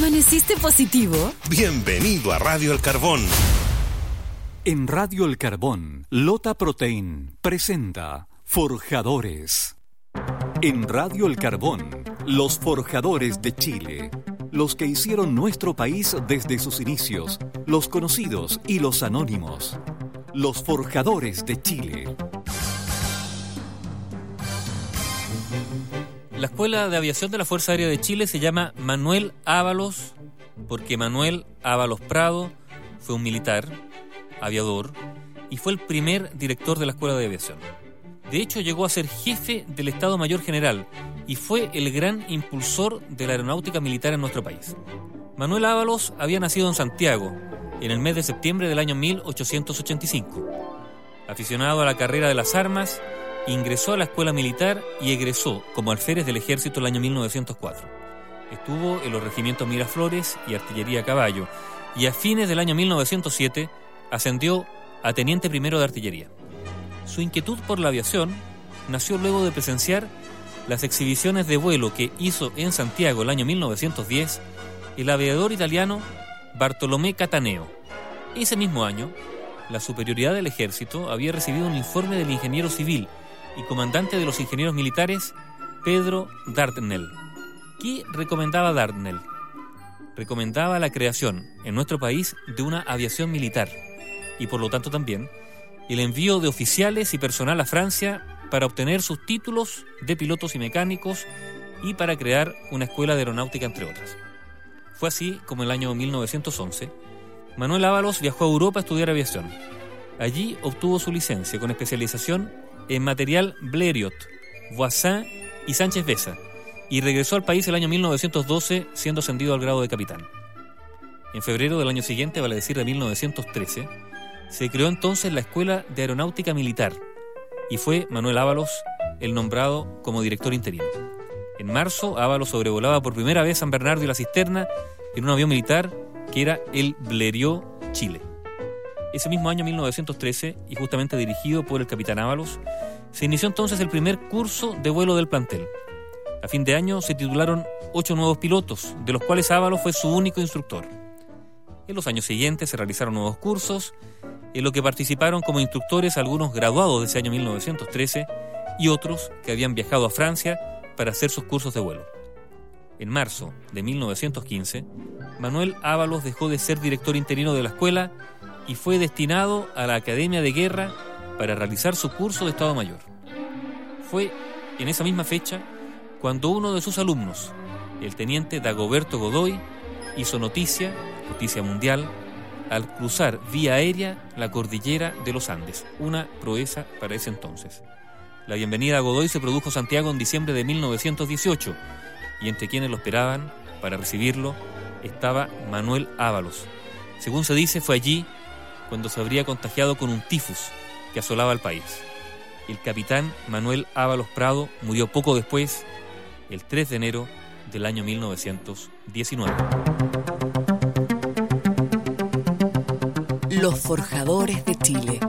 ¿Amaneciste positivo? Bienvenido a Radio El Carbón. En Radio El Carbón, Lota Protein presenta Forjadores. En Radio El Carbón, los forjadores de Chile. Los que hicieron nuestro país desde sus inicios, los conocidos y los anónimos. Los forjadores de Chile. La Escuela de Aviación de la Fuerza Aérea de Chile se llama Manuel Ábalos porque Manuel Ábalos Prado fue un militar, aviador, y fue el primer director de la Escuela de Aviación. De hecho, llegó a ser jefe del Estado Mayor General y fue el gran impulsor de la aeronáutica militar en nuestro país. Manuel Ábalos había nacido en Santiago en el mes de septiembre del año 1885. Aficionado a la carrera de las armas, ingresó a la escuela militar y egresó como alférez del ejército el año 1904. Estuvo en los regimientos Miraflores y Artillería a Caballo y a fines del año 1907 ascendió a teniente primero de artillería. Su inquietud por la aviación nació luego de presenciar las exhibiciones de vuelo que hizo en Santiago el año 1910 el aviador italiano Bartolomé Cataneo. Ese mismo año, la superioridad del ejército había recibido un informe del ingeniero civil y comandante de los ingenieros militares, Pedro Dardanel. ¿Qué recomendaba Dardanel? Recomendaba la creación en nuestro país de una aviación militar y por lo tanto también el envío de oficiales y personal a Francia para obtener sus títulos de pilotos y mecánicos y para crear una escuela de aeronáutica, entre otras. Fue así como en el año 1911, Manuel Ábalos viajó a Europa a estudiar aviación. Allí obtuvo su licencia con especialización en material Blériot, Voisin y Sánchez Besa, y regresó al país el año 1912 siendo ascendido al grado de capitán. En febrero del año siguiente, vale decir de 1913, se creó entonces la Escuela de Aeronáutica Militar y fue Manuel Ábalos el nombrado como director interino. En marzo, Ábalos sobrevolaba por primera vez San Bernardo y la Cisterna en un avión militar que era el Blériot Chile. Ese mismo año 1913, y justamente dirigido por el capitán Ábalos, se inició entonces el primer curso de vuelo del plantel. A fin de año se titularon 8 nuevos pilotos, de los cuales Ábalos fue su único instructor. En los años siguientes se realizaron nuevos cursos, en los que participaron como instructores algunos graduados de ese año 1913 y otros que habían viajado a Francia para hacer sus cursos de vuelo. En marzo de 1915, Manuel Ábalos dejó de ser director interino de la escuela y fue destinado a la Academia de Guerra para realizar su curso de Estado Mayor. Fue en esa misma fecha cuando uno de sus alumnos, el teniente Dagoberto Godoy, hizo noticia mundial, al cruzar vía aérea la cordillera de los Andes, una proeza para ese entonces. La bienvenida a Godoy se produjo en Santiago en diciembre de 1918, y entre quienes lo esperaban para recibirlo estaba Manuel Ábalos. Según se dice, fue allí cuando se habría contagiado con un tifus que asolaba al país. El capitán Manuel Ábalos Prado murió poco después, el 3 de enero del año 1919. Los forjadores de Chile.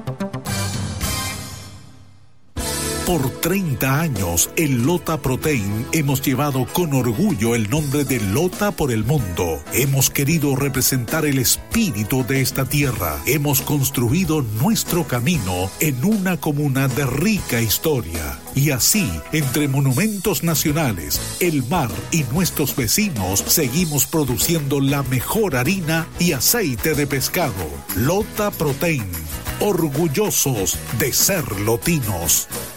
Por 30 años, en Lota Protein hemos llevado con orgullo el nombre de Lota por el mundo. Hemos querido representar el espíritu de esta tierra. Hemos construido nuestro camino en una comuna de rica historia. Y así, entre monumentos nacionales, el mar y nuestros vecinos, seguimos produciendo la mejor harina y aceite de pescado. Lota Protein, orgullosos de ser lotinos.